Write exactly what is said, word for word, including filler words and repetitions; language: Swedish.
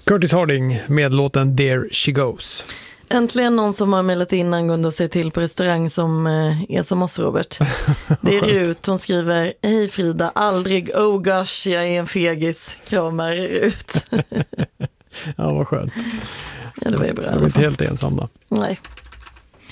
Curtis Harding med låten There She Goes. Äntligen någon som har mejlat in angående att se till på restaurang som eh, är som oss, Robert. Det är Rut, hon skriver: hej Frida, aldrig, oh gosh, jag är en fegis, kramar Rut. Ja, vad skönt. Ja, det var ju bra. Jag är inte helt ensam då. Nej.